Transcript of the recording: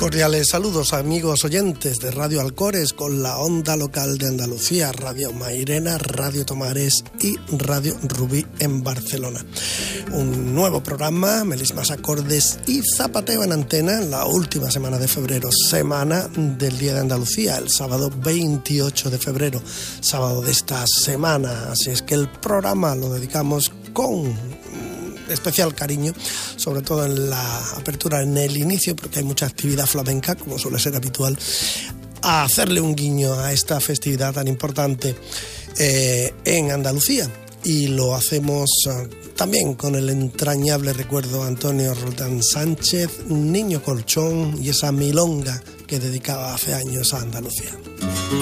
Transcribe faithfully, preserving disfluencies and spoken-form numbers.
Cordiales saludos, amigos oyentes de Radio Alcores con la onda local de Andalucía, Radio Mairena, Radio Tomares y Radio Rubí en Barcelona. Un nuevo programa, melismas, acordes y zapateo en antena en la última semana de febrero, semana del Día de Andalucía, el sábado veintiocho de febrero, sábado de esta semana. Así es que el programa lo dedicamos con especial cariño, sobre todo en la apertura, en el inicio, porque hay mucha actividad flamenca, como suele ser habitual, a hacerle un guiño a esta festividad tan importante eh, en Andalucía. Y lo hacemos uh, también con el entrañable recuerdo a Antonio Roldán Sánchez, Niño Colchón, y esa milonga que dedicaba hace años a Andalucía.